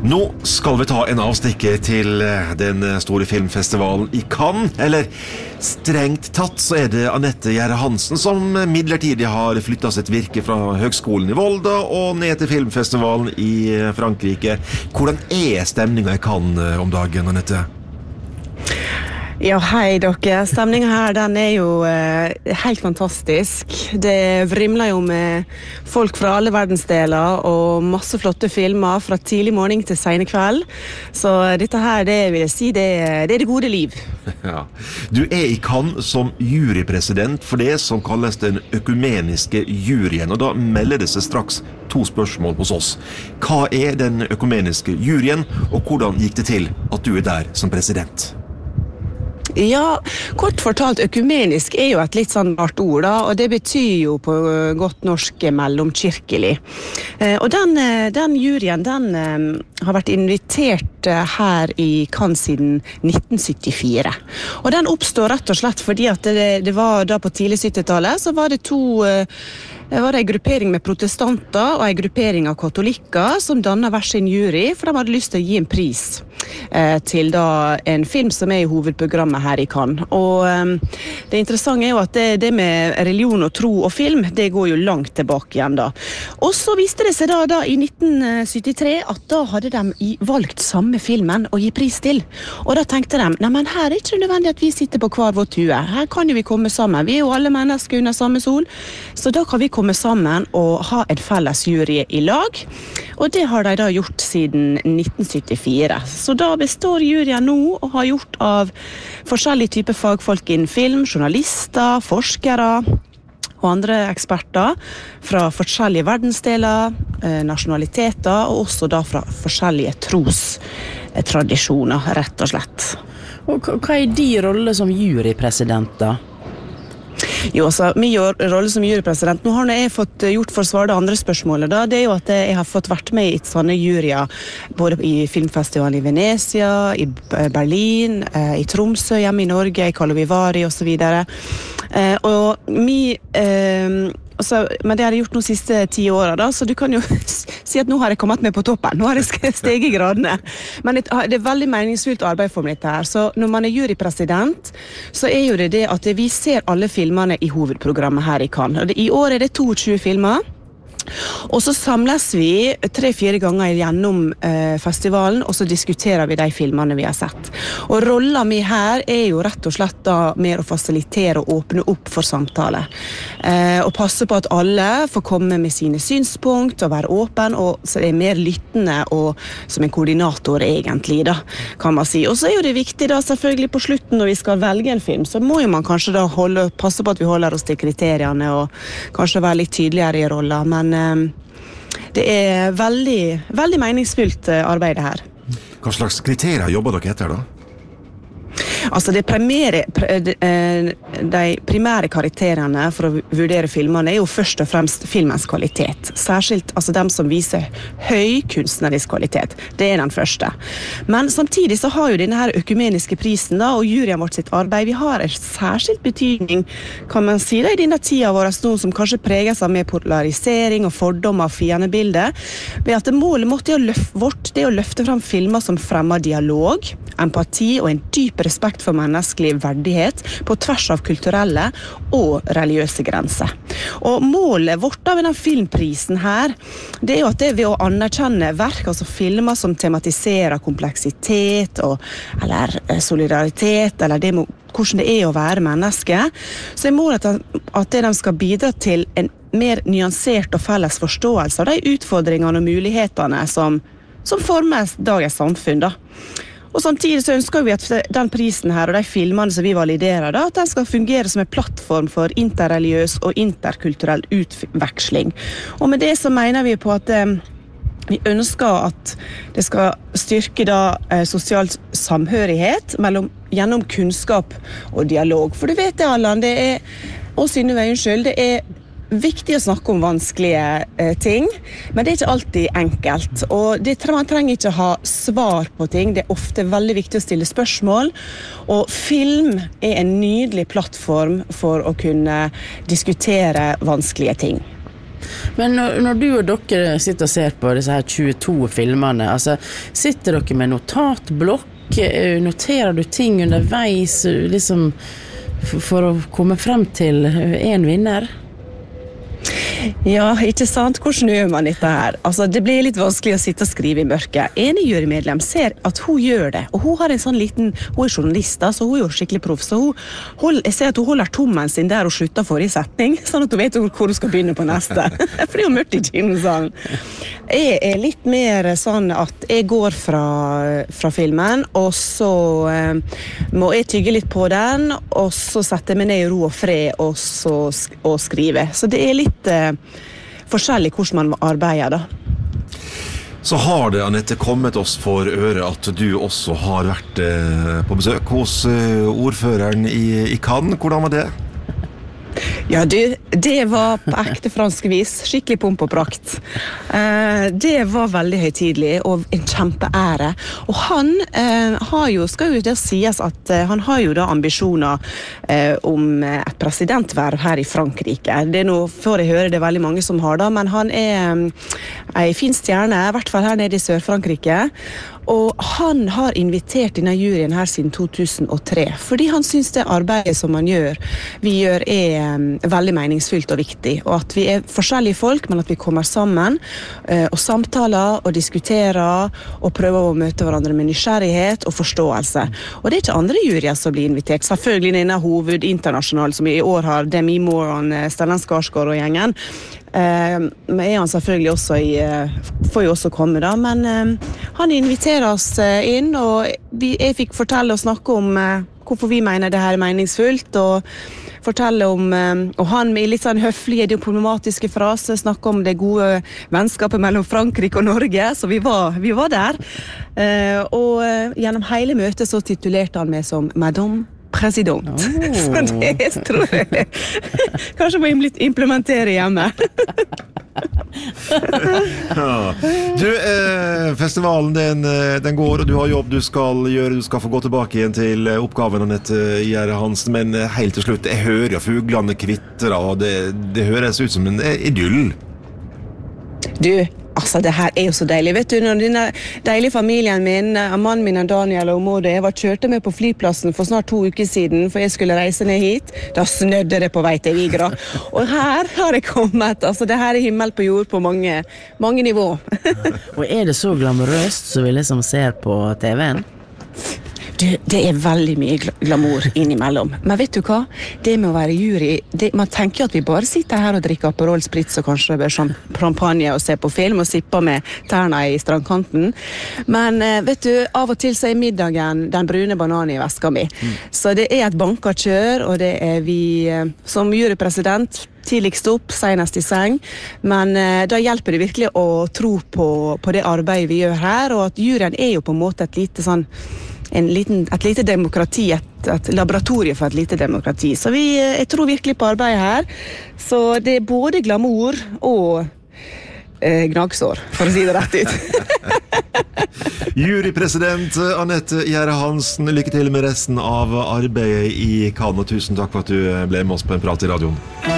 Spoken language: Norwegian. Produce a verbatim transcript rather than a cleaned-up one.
Nå skal vi ta en avstikke til den store filmfestivalen i Cannes, eller strengt tatt så er det Anette Gjerde Hansen som midlertidig har flyttet sitt virke fra høgskolen i Volda og ned til filmfestivalen i Frankrike. Hvordan er stemningen i Cannes om dagen, Anette? Ja, hei dere. Stemningen her, den er jo eh, helt fantastisk. Det vrimler jo med folk fra alle verdensdeler og masse flotte filmer fra tidlig morgen til sene kveld. Så dette her, det vil jeg si, det, det er det gode liv. Ja. Du er i Cannes som jurypresident for det som kalles den økumeniske juryen, og da melder det seg straks to spørsmål hos oss. Hva er den økumeniske juryen, og hvordan gikk det til at du er der som president? Ja, kort fortalt, økumenisk er jo et litt sånn rart ord da, og det betyr jo på godt norsk mellomkirkelig. Eh, og den, den juryen, den eh, har vært invitert her i Cannes siden nitten syttifire. Og den oppstår rett og slett fordi at det, det var da på tidlig syttitallet, så var det to... Eh, Det var en gruppering med protestanter og en gruppering av katolikker som dannet hver sin jury, for de hadde lyst til å gi en pris eh, til da en film som er i hovedprogrammet her i Cannes. Og eh, det interessante er jo at det, det med religion og tro og film, det går jo langt tilbake igjen da. Og så viste det seg da, da i nitten syttitre at da hadde de valgt samme filmen å gi pris til. Og da tenkte de, nei, men her er ikke nødvendig at vi sitter på hver vår tue. Her kan jo vi komme sammen. Vi er jo alle mennesker under samme sol, så da kan vi komme sammen og ha en felles jury i lag, og det har de da gjort siden nitten syttifire. Så da består juryen nå og har gjort av forskjellige typer fagfolk innen film, journalister, forskere og andre eksperter fra forskjellige verdensdeler, nasjonaliteter og også da fra forskjellige trostradisjoner, rett og slett. Og hva er de rolle som jurypresident da? Jo, altså, min rolle som jurypresident, nå har jeg fått gjort for å svare det andre spørsmålet da, det er jo at jeg har fått vært med i sånne juryer, både i filmfestivalen i Venezia, i Berlin, i Tromsø, hjemme i Norge, i Karlovy Vary og så videre. Og mi... Altså, men det har jeg gjort de siste ti årene da, så du kan jo si at nå har jeg kommet med på toppen, nå har jeg steget gradene. Men det er veldig meningsfullt arbeid for meg dette her, så når man er jurypresident, så er jo det det at vi ser alle filmene i hovedprogrammet her i Cannes. I år er det tjueto filmer, og så samles vi tre-fire ganger gjennom eh, festivalen, og så diskuterer vi de filmene vi har sett. Og rollen min her er jo rett og slett da mer å fasilitere og åpne opp for samtale. Eh, og passe på at alle får komme med sine synspunkt og være åpen, og så er det mer lyttende og som en koordinator egentlig da, kan man si. Og så er jo det viktig da selvfølgelig på slutten når vi skal velge en film, så må jo man kanskje da holde, passe på at vi holder oss til kriteriene og kanskje være litt tydeligere i rollen, men det er veldig, veldig meningsfullt arbeid her. Hva slags kriterier jobber dere etter da? Altså det primære, de primære karakterene for å vurdere filmene er jo først og fremst filmens kvalitet. Særskilt altså dem som viser høy kunstnerisk kvalitet. Det er den første. Men samtidig så har jo denne her økumeniske prisen da, og juryen vårt sitt arbeid, vi har en særskilt betydning, kan man si det, i denne tida vår nå, som kanskje preges av mer polarisering og fordommer og fiendebilder, ved at det målet måtte jo løfte vårt, det er å løfte frem filmer som fremmer dialog, empati og en dyp respekt for menneskelig verdighet på tvers av kulturelle og religiøse grenser. Og målet vårt av den filmprisen her, det er jo at det er ved å anerkjenne verk, altså filmer som tematiserer kompleksitet og, eller solidaritet, eller det med hvordan det er å være menneske, så er målet at det de skal bidra til en mer nyansert og felles forståelse av de utfordringene og mulighetene som, som former dagens samfunn da. Og samtidig så ønsker vi at den prisen her og de filmene som vi validerer da, at den skal fungere som en plattform for interreligiøs og interkulturell utveksling. Og med det så mener vi på at eh, vi ønsker at det skal styrke da eh, sosial samhørighet mellom, gjennom kunnskap og dialog. For du vet det, Allan, det er, og Synnøve, unnskyld, det er viktig å snakke om vanskelige eh, ting, men det er ikke alltid enkelt. Og det, man trenger ikke ha svar på ting, det er ofte veldig viktig å stille spørsmål, og film er en nydelig plattform for å kunne diskutere vanskelige ting. Men når, når du og dere sitter og ser på disse her tjueto filmene, altså, sitter dere med notatblokk, noterer du ting underveis, liksom, for å komme frem til en vinner? Ja, ikke sant? Hvordan gjør man dette her? Altså, det blir litt vanskelig å sitte og skrive i mørket. En jurymedlem ser at hun gjør det, og hun har en sånn liten, hun er journalist, så hun er jo skikkelig proff, så hun hold, jeg ser at hun holder tommen sin der og slutter for i setning, sånn at hun vet hvor hun skal begynne på neste. For det er jo mørkt i kinosalen. Jeg er litt mer sånn at jeg går fra, fra filmen, og så eh, må jeg tygge litt på den, og så setter jeg meg ned i ro og fred, og så og skrive. Så det er litt eh, forskjellig hvordan man arbeider da. Så har det, Anette, kommet oss for øre at du også har vært eh, på besøk hos eh, ordføreren i, i Cannes. Hvordan var det? Ja, du, det var på ekte fransk vis, skikkelig pomp og prakt. Eh, det var veldig høytidelig og en kjempeære. Og han eh, har jo, skal jo det sies at eh, han har jo da ambisjoner eh, om et presidentverv her i Frankrike. Det er noe, for jeg hører det veldig mange som har da, men han er eh, en fin stjerne, i hvert fall her nede i Sør-Frankrike. Og han har invitert denne juryen her siden to tusen og tre, fordi han synes det arbeidet som han gjør, vi gjør er um, veldig meningsfylt og viktig, og at vi er forskjellige folk, men at vi kommer sammen uh, og samtaler og diskuterer og prøver å møte hverandre med nysgjerrighet og forståelse. Og det er ikke andre juryer som blir invitert, selvfølgelig denne hoved internasjonal som i år har Demi Moore, Stellan Skarsgård og gjengen. Uh, men er han selvfølgelig også i, uh, får jo også komme da, men uh, han inviterer oss uh, inn, og vi, jeg fikk fortelle og snakke om uh, hvorfor vi mener det her er meningsfullt, og fortelle om, uh, og han med litt sånn høflige, diplomatiske fraser snakke om det gode vennskapet mellom Frankrike og Norge, så vi var, vi var der. Uh, og uh, gjennom hele møtet så titulerte han meg som Madame President. Oh. Så det tror jeg kanskje må implementere hjemme. Ja. Du, eh, festivalen den, den går, og du har jobb du skal gjøre, du skal få gå tilbake igjen til oppgaven, Anette Gjerre Hansen, men helt til slutt, jeg hører jo fuglene kvitre, og det, det høres ut som en idyll. Du, altså det her er jo så deilig, vet du, når denne deilige familien min, mannen min, Daniel og Maud, jeg var kjørte med på flyplassen for snart to uker siden, for jeg skulle reise ned hit, da snødde det på vei til Vigra, og her har jeg kommet, altså det her er himmel på jord på mange, mange nivå. Og er det så glamorøst som vi liksom ser på T V-en? Du, det er veldig mye glamour innimellom. Men vet du hva? Det med å være jury, det, man tenker jo at vi bare sitter her og drikker Aperol Spritz og kanskje bør champagne og ser på film og sipper med tærne i strandkanten. Men vet du, av og til så er middagen den brune bananen i veska mi. Mm. Så det er et banka kjør, og det er vi som jurypresident tidligst opp, senest i seng. Men eh, da hjelper det virkelig å tro på, på det arbeidet vi gjør her, og at juryen er jo på en måte et lite sånn En liten, et lite demokrati, et, et laboratorie for et lite demokrati. Så vi, jeg tror virkelig på arbeidet her. Så det er både glamour og eh, gnagsår, for å si det rett ut. Jurypresident Anette Gjerre Hansen, lykke til med resten av arbeidet i Cannes, og tusen takk for at du ble med oss på en prat i radioen.